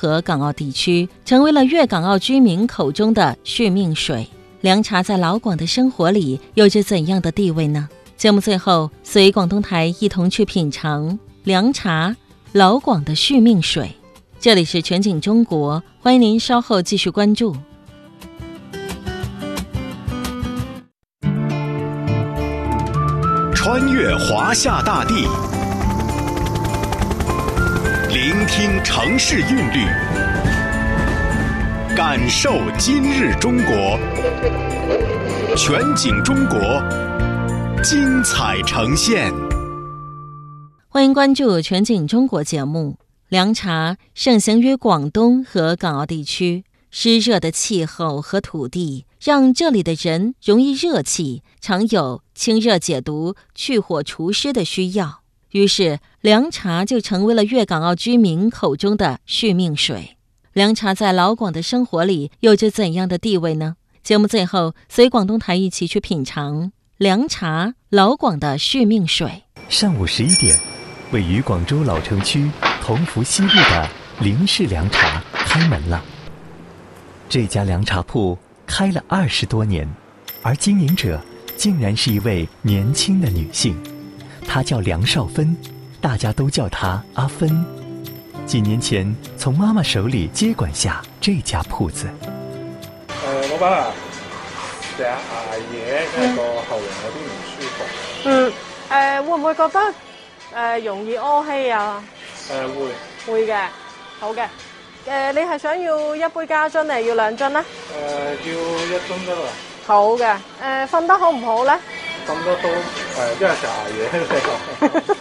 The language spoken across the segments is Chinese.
和港澳地区，成为了粤港澳居民口中的续命水。凉茶在老广的生活里有着怎样的地位呢？节目最后，随广东台一同去品尝凉茶，老广的续命水。这里是全景中国，欢迎您稍后继续关注。 穿越华夏大地，聆听城市韵律，感受今日中国。全景中国，精彩呈现。 欢迎关注全景中国节目。凉茶盛行于广东和港澳地区，湿热的气候和土地让这里的人容易热气，常有清热解毒、去火除湿的需要。于是凉茶就成为了粤港澳居民口中的续命水。凉茶在老广的生活里有着怎样的地位呢？节目最后，随广东台一起去品尝凉茶，老广的续命水。 上午11点，位于广州老城区同福西路的林氏凉茶开门了。这家凉茶铺开了20多年，而经营者竟然是一位年轻的女性，她叫梁少芬，大家都叫她阿芬。几年前从妈妈手里接管下这家铺子。 老闆啊，成日捱夜，因為個後陽有啲唔舒服。 會唔會覺得容易屙稀啊？會嘅，好嘅。你係想要一杯加樽定係要2樽呢？ 要1樽得啦。 好嘅。瞓得好唔好咧？ 瞓得都因為成日捱夜。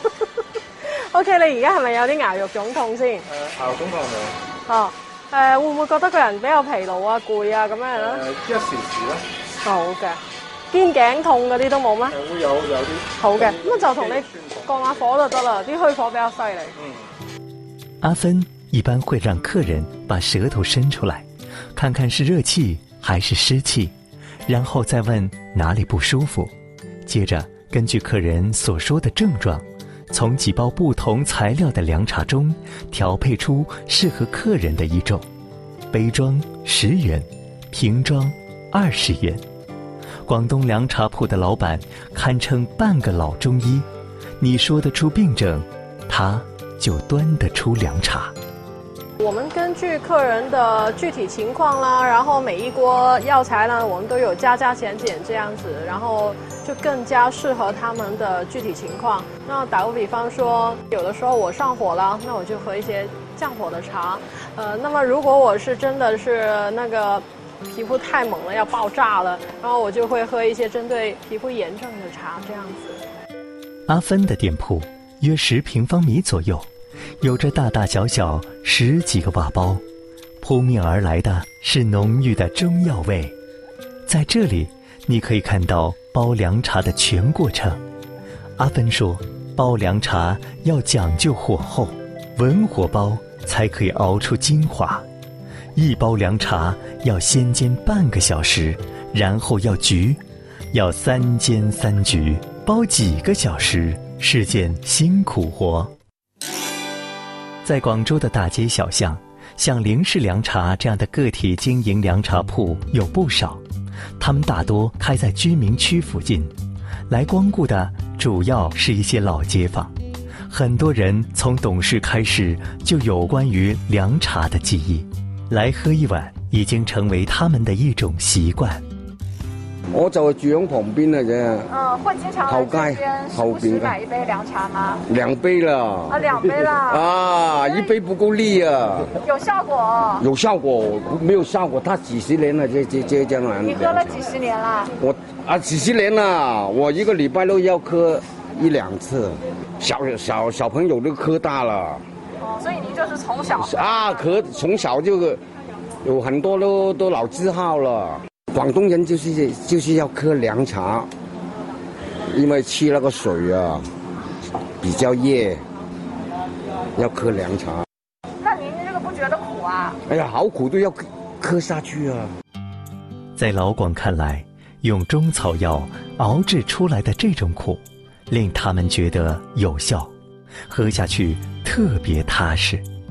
OK， 你而家係咪有啲牙肉腫痛先？ 牙肉腫痛未？ 哦。會唔會覺得個人比較疲勞啊、攰啊咁樣咧？ 一時時啦。 好嘅。肩頸痛嗰啲都冇咩？ 會有啲。 好嘅，咁就同你降下火就得啦，啲虛火比較犀利。 阿芬一般會讓客人把舌頭伸出來，看看是熱氣還是濕氣，然後再問哪裡不舒服，接着根據客人所說的症狀，從幾包不同材料的涼茶中調配出適合客人的一種，杯裝10元，瓶裝20元。廣東涼茶鋪的老闆堪稱半個老中醫，你說得出病症，他就端得出涼茶。 我們根據客人的具體情況啦，然後每一鍋藥材呢，我們都有加減減這樣子，然後就更加適合他們的具體情況。那打個比方說，有的時候我上火了，那我就喝一些降火的茶。那麼如果我是真的是那個皮膚太猛了要爆炸了，然後我就會喝一些針對皮膚炎症的茶，這樣子。 阿芬的店鋪約10平方米左右，有着大大小小10幾個瓦包，撲面而來的是濃郁的中藥味。在這裡你可以看到包涼茶的全過程。阿芬說，包涼茶要講究火候，文火煲才可以熬出精華。一包涼茶要先煎半個小時，然後要焗，要3煎3焗，煲幾個小時，是件辛苦活。在廣州的大街小巷，像林氏涼茶這樣的個體經營涼茶鋪有不少，他們大多開在居民區附近，來光顧的主要是一些老街坊。很多人從懂事開始就有關於涼茶的記憶，來喝一碗已經成為他們的一種習慣。 我就住喺旁邊嘅啫。 會經常後街後邊買一杯涼茶嗎 ？2杯啦。 2杯啦。 啊，1杯不夠力啊。 有效果？ 有效果，沒有效果，它幾十年了，這樣。 你喝了幾十年啦？ 幾十年了，我一個禮拜都要喝1-2次。小朋友都喝大了。 所以您就是從小從小就有很多都老字號了。廣東人就是要喝涼茶，因為吃那個水啊比較熱，要喝涼茶。 那您這個不覺得苦啊？ 哎呀，好苦都要喝下去啊！ 在老廣看來，用中草藥熬製出來的這種苦，令他們覺得有效，喝下去特別踏實。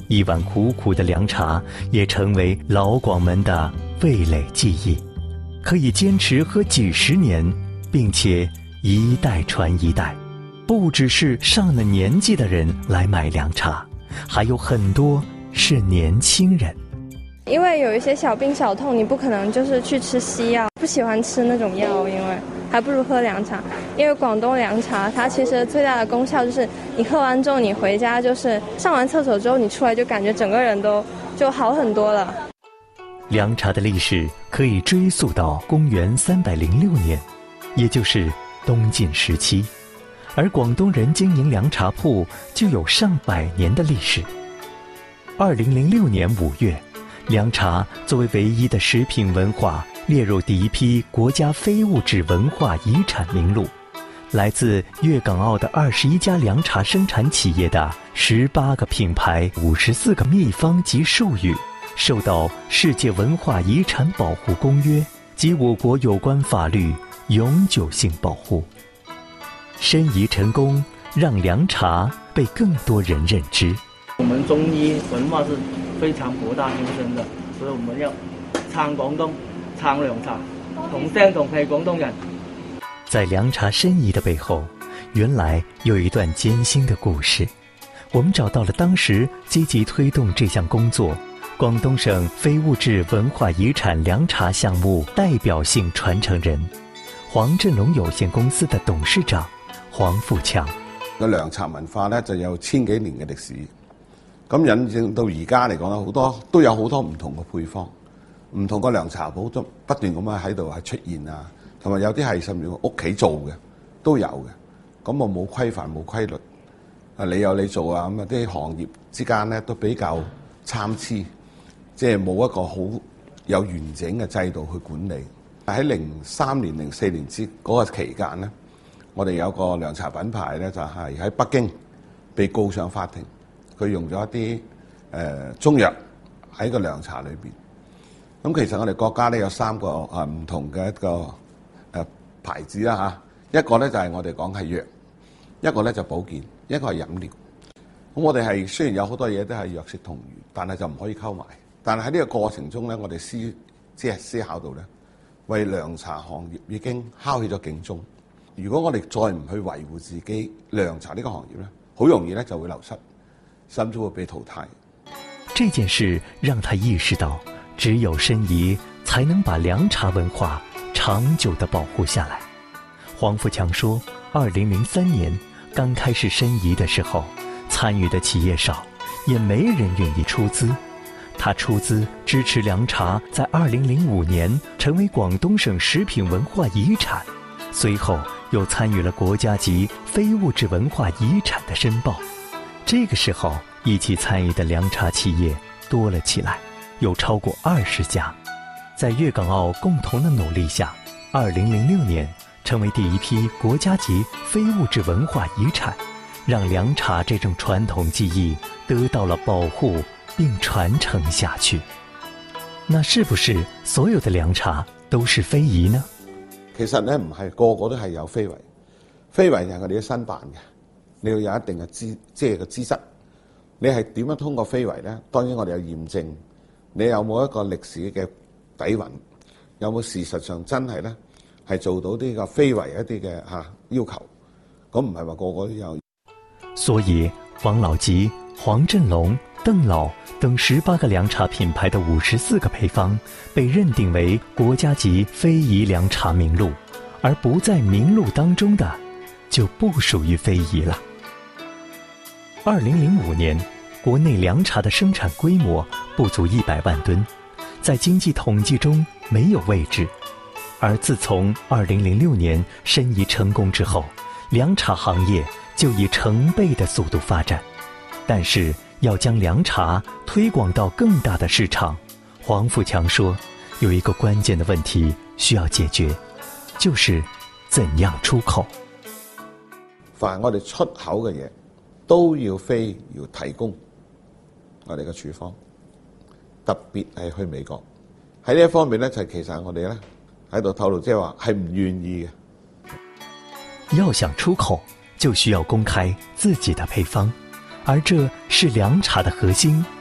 一碗苦苦的凉茶也成为老广们的味蕾记忆，可以坚持喝几十年，并且一代传一代。不只是上了年纪的人来买凉茶，还有很多是年轻人。 因为有一些小病小痛，你不可能就是去吃西药，不喜欢吃那种药，因为还不如喝凉茶。因为广东凉茶它其实最大的功效就是你喝完之后，你回家就是上完厕所之后，你出来就感觉整个人都就好很多了。 凉茶的历史可以追溯到公元306年，也就是东晋时期，而广东人经营凉茶铺就有上百年的历史。2006年5月，凉茶作为唯一的食品文化列入第一批国家非物质文化遗产名录。来自粤港澳的21家凉茶生产企业的18个品牌、54个秘方及术语，受到世界文化遗产保护公约及我国有关法律永久性保护。申遗成功，让凉茶被更多人认知。 我们中医文化是非常博大精深的，所以我们要撐廣東，撐涼茶，同聲同氣廣東人。 在凉茶申遗的背后，原来有一段艰辛的故事。我们找到了当时积极推动这项工作广东省非物质文化遗产凉茶项目代表性传承人，黃振龍有限公司的董事長黃富強。 個涼茶文化咧就有1000幾年嘅歷史，咁引證到而家嚟講都有好多唔同嘅配方，唔同個涼茶鋪都不斷咁樣喺度係出現啊，同埋有啲係甚至屋企做嘅都有嘅，咁我冇規範冇規律，你有你做啊，咁啊啲行業之間咧都比較參差，即係冇一個好有完整嘅制度去管理。喺03年、04年之嗰個期間咧，我哋有個涼茶品牌咧就係喺北京被告上法庭，佢用咗一啲中藥喺個涼茶裏邊。咁其實我哋國家咧有3個唔同嘅一個牌子啦嚇，一個咧就係我哋講係藥，一個咧就保健，一個係飲料。咁我哋係雖然有好多嘢都係藥食同源，但係就唔可以溝埋。但係喺呢個過程中咧，我哋思考到咧，為涼茶行業已經敲起咗警鐘。如果我哋再唔去維護自己涼茶呢個行業咧，好容易咧就會流失，甚至會被淘汰。 這件事讓他意識到，只有申遺才能把涼茶文化長久地保護下來。黃富強說，2003年剛開始申遺的時候，參與的企業少，也沒人願意出資。他出資支持涼茶在2005年成為廣東省食品文化遺產，隨後又參與了國家級非物質文化遺產的申報。這個時候一起參與的涼茶企業多了起來，有超過20家。在粵港澳共同的努力下，2006年成為第一批國家級非物質文化遺產，讓涼茶這種傳統技藝得到了保護並傳承下去。那是不是所有的涼茶都是非遺呢？ 其實咧唔係個個都係有非遺，非遺就係我哋啲申辦嘅，你要有一定嘅資質。你係點樣通過非遺咧？當然我哋有驗證，你有冇一個歷史嘅底蘊，有冇事實上真係咧係做到呢個非遺一啲嘅要求，咁唔係話個個都有。 所以王老吉、黃振龍、鄧老等18個涼茶品牌的54個配方被認定為國家級非遺涼茶名錄，而不在名錄當中的就不屬於非遺了。2005年，國內涼茶的生產規模不足100萬噸，在經濟統計中沒有位置。而自從2006年申遺成功之後，涼茶行業就以成倍的速度發展。但是要將涼茶推廣到更大的市場，黃富強說，有一個關鍵的問題需要解決，就是怎樣出口。 凡我哋出口嘅嘢，都要提供我哋嘅處方，特別係去美國。喺呢一方面咧，就其實我哋咧喺度透露，即係話係唔願意嘅。 要想出口，就需要公開自己的配方，而這是涼茶的核心，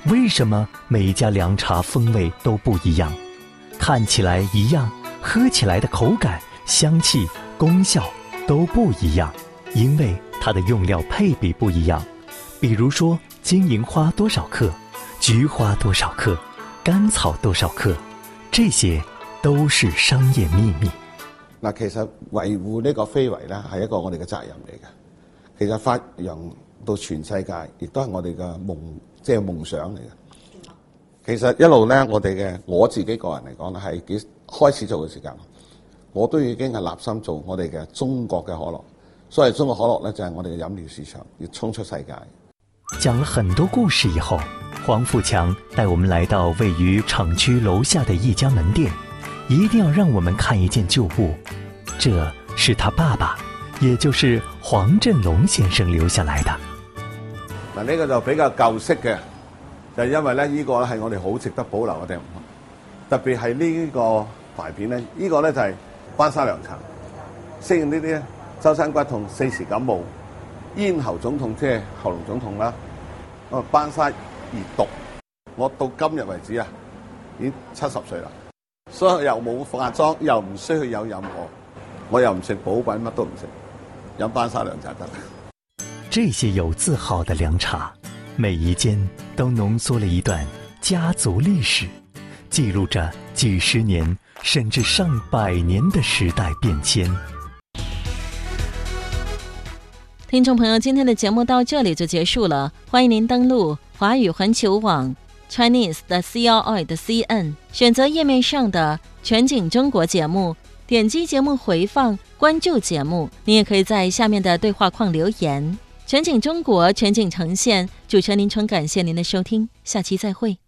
为什么每一家凉茶风味都不一样？看起来一样，喝起来的口感、香气、功效都不一样，因为它的用料配比不一样。比如说金银花多少克，菊花多少克，甘草多少克，這些都是商業秘密。 嗱，其實維護呢個非遺咧係一個我哋嘅責任嚟嘅。其實發揚到全世界，亦都係我哋嘅夢想嚟嘅。其實一路咧，我自己個人嚟講咧，係幾開始做嘅時間，我都已經係立心做我哋嘅中國嘅可樂。所以中國可樂咧就係我哋嘅飲料市場，要衝出世界。 講了很多故事以後，黃富強帶我們來到位於廠區樓下的一家門店，一定要讓我們看一件舊物，這是他爸爸，也就是黃振龍先生留下來的。 嗱，呢個就比較舊式嘅，就係因為咧呢個咧係我哋好值得保留嘅地方，特別係呢個牌片咧，呢個咧就係班沙涼茶，適應呢啲咧周身骨痛、四時感冒、咽喉腫痛，即係喉嚨腫痛啦。班沙熱毒，我到今日為止啊，已經70歲啦，所以又冇化妝，又唔需要有任何，我又唔食補品，乜都唔食，飲班沙涼茶得。 這些有字號的涼茶，每一間都濃縮了一段家族歷史，記錄着幾十年甚至上百年的時代變遷。 聽眾朋友，今天的節目到這裡就結束了，歡迎您登錄華語環球網 Chinese 的 CRI 的 CN， 選擇頁面上的全景中國節目，點擊節目回放，關注節目。你也可以在下面的對話框留言。全景中國，全景呈現，主持人林春感謝您的收聽，下期再會。